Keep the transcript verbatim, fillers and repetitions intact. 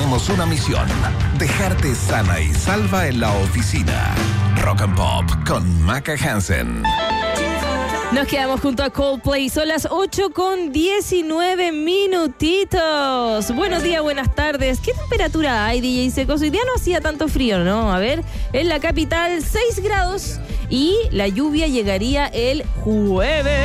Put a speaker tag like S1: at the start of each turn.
S1: tenemos una misión: dejarte sana y salva en la oficina. Rock and Pop con Maca Hansen.
S2: Nos quedamos junto a Coldplay. Son las ocho con diecinueve minutitos. Buenos días, buenas tardes. ¿Qué temperatura hay, D J Secos? Hoy día no hacía tanto frío, ¿no? A ver, en la capital seis grados y la lluvia llegaría el jueves.